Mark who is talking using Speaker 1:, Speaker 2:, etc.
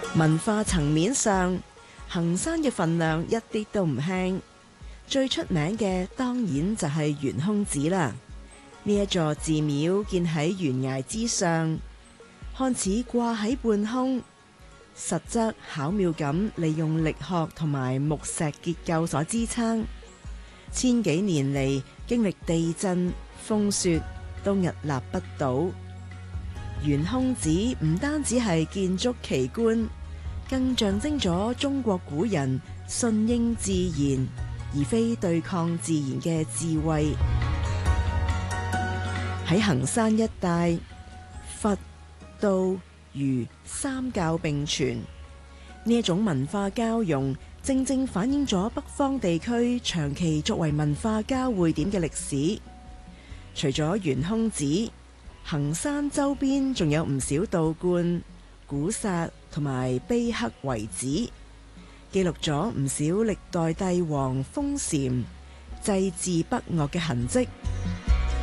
Speaker 1: 文化層面上，衡山嘅份量一啲都唔輕。最出名嘅當然就係懸空寺啦。呢一座寺廟建喺懸崖之上，看似掛喺半空，實則巧妙咁利用力學同埋木石結構所支撐。千幾年嚟，經歷地震、風雪都屹立不倒。懸空寺唔單止係建築奇觀，更象徵咗中國古人順應自然，而非對抗自然嘅智慧。喺衡山一帶，佛、道、儒三教並存，呢一種文化交融，正正反映咗北方地區長期作為文化交匯點嘅歷史。除咗懸空寺，衡山周邊仲有唔少道觀、古剎同埋碑刻遺址，記錄咗唔少歷代帝王封禪、祭祀北嶽嘅痕跡。